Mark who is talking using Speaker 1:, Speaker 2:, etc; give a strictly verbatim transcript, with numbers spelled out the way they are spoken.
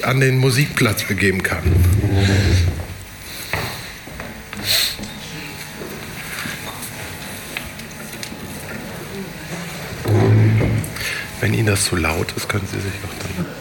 Speaker 1: an den Musikplatz begeben kann. Wenn Ihnen das zu laut ist, können Sie sich auch dann...